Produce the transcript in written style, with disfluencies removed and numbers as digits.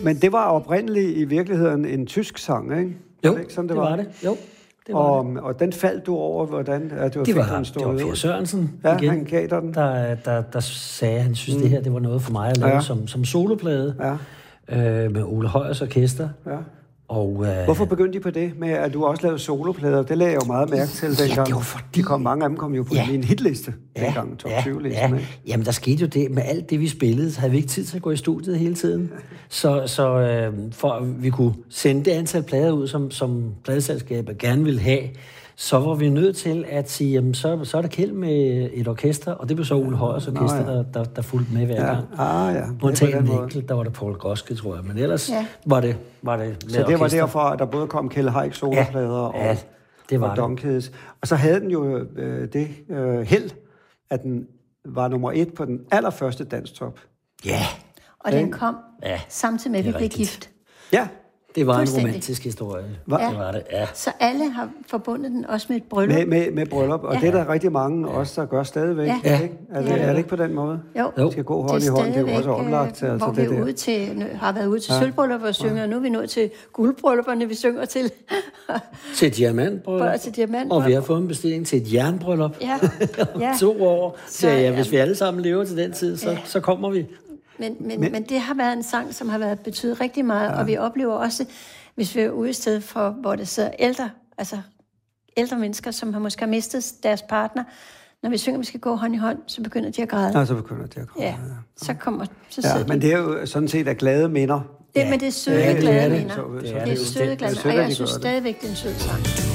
Men det var oprindeligt i virkeligheden en tysk sang, ikke? Jo, var det, ikke sådan, det var det. Jo, det var og den faldt du over, hvordan det var Per Sørensen igen. Han gav dig den. Der sagde, at han synes, det her det var noget for mig at lave som soloplade med Ole Højers orkester. Ja. Og, hvorfor begyndte de på det med, at du også lavede soloplader? Det lagde jeg jo meget mærke til dengang. Det var fordi... Mange af dem kom jo på min hitliste dengang, top 20-listen. Ja. Jamen, der skete jo det. Med alt det, vi spillede, så havde vi ikke tid til at gå i studiet hele tiden. Så for at vi kunne sende det antal plader ud, som pladeselskabet gerne ville have, så var vi nødt til at sige, jamen, så er der Kjeld med et orkester, og det blev så Ole Højers orkester, der fulgte med hver gang. Undtagen en enkelt, der var det Paul Groske, tror jeg. Men ellers var det så det orkester. Var derfor, at der både kom Kjeld Haik soloplader og Donkeys. Og så havde den jo held, at den var nummer 1 på den allerførste danstop. Ja. Og den kom samtidig med, at vi blev gift. Ja. Det var en romantisk historie. Det var det, Så alle har forbundet den også med et bryllup. Med bryllup, og det er der rigtig mange også, der gør stadigvæk. Ja. Ikke? Er det ikke på den måde? Jo. Det skal gå hånd i hånd, det er jo også omlagt. Altså, hvor vi har været ude til sølvbryllup og synger, og nu er vi nået til guldbrylluperne, vi synger til. Til diamantbryllup. Og vi har fået en bestilling til et jernbryllup. Ja. 2 år. Så hvis vi alle sammen lever til den tid, så kommer vi. Men det har været en sang, som har betydet rigtig meget, og vi oplever også, hvis vi er ude i stedet for, hvor det sidder ældre mennesker, som måske har mistet deres partner. Når vi synger, at vi skal gå hånd i hånd, så begynder de at græde. Så begynder de at græde. Ja, så sidder men det er jo sådan set af glade minder. Men det er søde glade minder. Det er søde glade minder, og jeg synes stadigvæk, det er en sød sang.